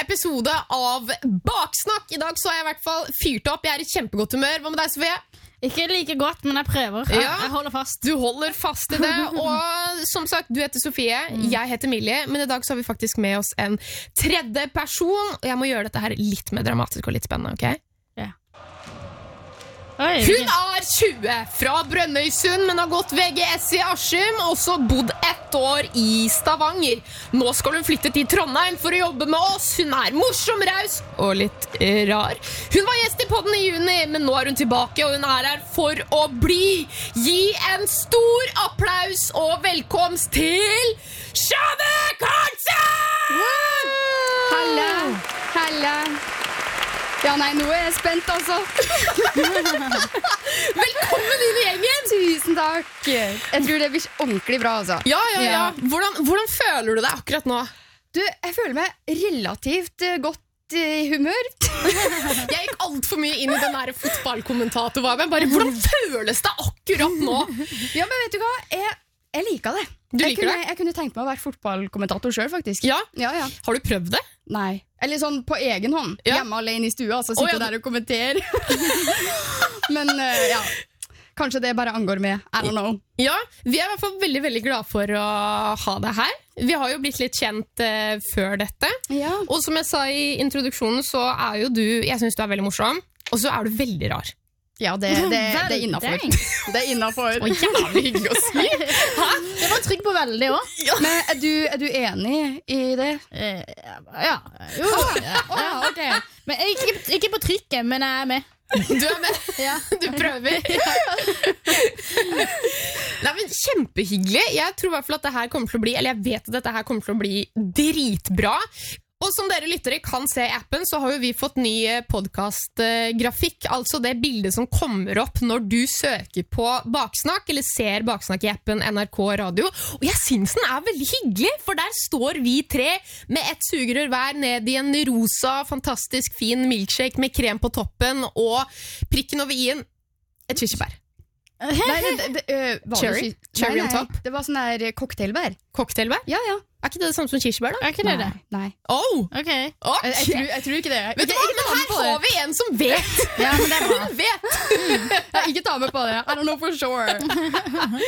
episode av Baksnakk. I dag så har jeg i hvert fall fyrt opp. Jeg i kjempegodt humør. Hva med deg, Sofie? Ikke like godt, men jeg prøver. Jeg holder fast. Du holder fast i det. Og som sagt, du heter Sofie, jeg heter Millie. Men i dag så har vi faktisk med oss en tredje person. Og jeg må gjøre dette her litt mer dramatisk og litt spennende, ok? Hun er 20, fra Brønnøysund, men har gått VGS i Askim, og så bodd 1 år i Stavanger. Nå skal hun flytte til Trondheim for å jobbe med oss. Hun er morsom, raus og litt rar. Hun var gjest i podden i juni, men nå er hun tilbake, og hun er her for å bli. Gi en stor applaus og velkomst til Shane Karlsen! Halla, halla. Ja, nei, nå er jeg spent, altså. Velkommen inn i gjengen! Tusen takk. Jeg tror det blir ordentlig bra, altså. Ja. Hvordan føler du deg akkurat nå? Du, jeg føler meg relativt godt i humør. Jeg gikk alt for mye inn i den her fotballkommentatorvarmen. Bare, hvordan føles det akkurat nå? Ja, men vet du hva? Jeg liker det. Du liker det? Jeg kunne tenkt meg å være fotballkommentator selv, faktisk. Ja? Ja. Har du prøvd det? Nei. Eller sånn på egen hånd. Ja. Hjemme alene i stua, så sitter jeg der og kommenterer. Men ja, kanskje det bare angår meg. I don't know. Ja, vi er i hvert fall veldig, veldig glad for å ha deg her. Vi har jo blitt litt kjent før dette. Ja. Og som jeg sa i introduksjonen, så er jo du, jeg synes du er veldig morsom, og så er du veldig rar. Ja, det er innenfor. Det er innenfor. Og jævlig hyggelig å si. Hæ? Det var trygg på veldig også. Ja. Men er du enig i det? Ja. Jo. Ja, ok. Men ikke på trykket, men jeg er med. Du er med. Ja. Du prøver. Nei, men kjempehyggelig. Jeg tror i hvert fall at det her kommer til å bli, eller jeg vet at dette her kommer til å bli dritbra. Og som dere lyttere kan se i appen, så har jo vi fått ny podcastgrafikk, altså det bildet som kommer opp når du søker på Baksnakk, eller ser Baksnakk i appen NRK Radio. Og jeg synes den er veldig hyggelig, for der står vi 3 med et sugerør hver ned i en rosa, fantastisk fin milkshake med krem på toppen, og prikken over i-en et kirsebær. Nei, Cherry on top? Det var sånn der cocktailbær. Cocktailbær? Ja. Er ikke det samme som kirsebær da? Er ikke det det? Nei. Oh! Ok. Jeg tror ikke det. Vet du hva, men her har vi en som vet. Ja, men det er bra. Hun vet. Ikke ta med på det. I don't know for sure.